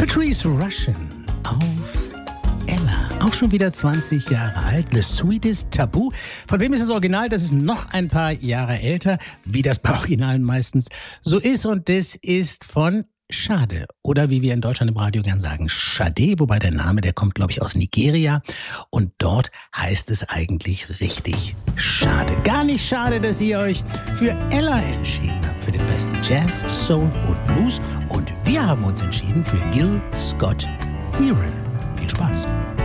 Patrice Rushen auf Ella. Auch schon wieder 20 Jahre alt. The Sweetest Taboo. Von wem ist das Original? Das ist noch ein paar Jahre älter, wie das bei Originalen meistens so ist. Und das ist von Schade. Oder wie wir in Deutschland im Radio gern sagen, Schade. Wobei der Name, der kommt, glaube ich, aus Nigeria. Und dort heißt es eigentlich richtig schade. Gar nicht schade, dass ihr euch für Ella entschieden habt. Für den besten Jazz, Soul und Blues. Und wir haben uns entschieden für Gil Scott-Heron. Viel Spaß.